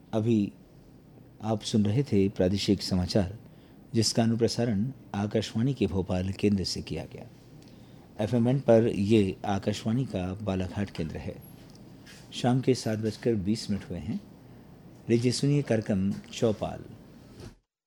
अभी आप सुन रहे थे प्रादेशिक समाचार, जिसका अनुप्रसारण आकाशवाणी के भोपाल केंद्र से किया गया। एफएम बैंड पर ये आकाशवाणी का बालाघाट केंद्र है। शाम के 7:20 हुए हैं। लीजिए सुनिए कार्यक्रम चौपाल।